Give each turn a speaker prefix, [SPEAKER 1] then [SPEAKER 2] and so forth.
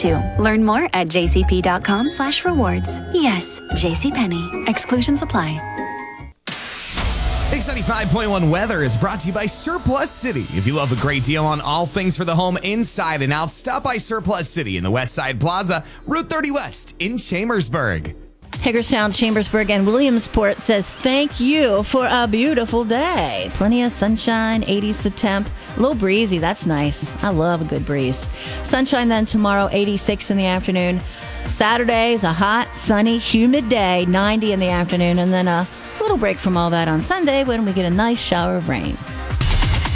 [SPEAKER 1] too. Learn more at jcp.com/rewards. Yes, JCPenney. Exclusions apply.
[SPEAKER 2] Mix 95.1 weather is brought to you by Surplus City. If you love a great deal on all things for the home inside and out, stop by Surplus City in the West Side Plaza, Route 30 West in Chambersburg.
[SPEAKER 3] Hagerstown, Chambersburg, and Williamsport says thank you for a beautiful day. Plenty of sunshine, 80s the temp. A little breezy, that's nice. I love a good breeze. Sunshine then tomorrow, 86 in the afternoon. Saturday is a hot, sunny, humid day, 90 in the afternoon, and then a little break from all that on Sunday when we get a nice shower of rain.